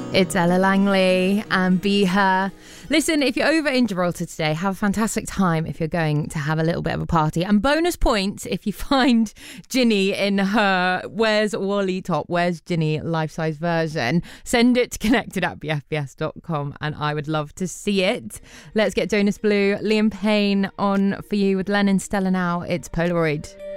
It's Ella Langley and Be Her. Listen, if you're over in Gibraltar today, have a fantastic time if you're going to have a little bit of a party. And bonus points if you find Ginny in her Where's Wally top, Where's Ginny life-size version. Send it to connected@bfbs.com and I would love to see it. Let's get Jonas Blue, Liam Payne on for you with Lennon Stella now. It's Polaroid.